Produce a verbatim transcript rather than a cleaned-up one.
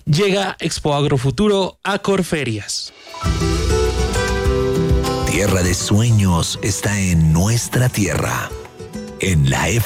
Llega Expo Agrofuturo a Corferias. Tierra de sueños está en nuestra tierra, en la F.